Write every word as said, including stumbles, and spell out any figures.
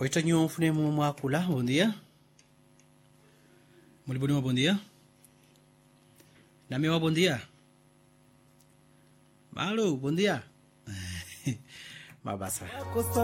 Poeta nyo fune mu mwakula, bom dia. Muli bom bom dia. Nami wa bom dia. Malo, bom dia. Mabasa.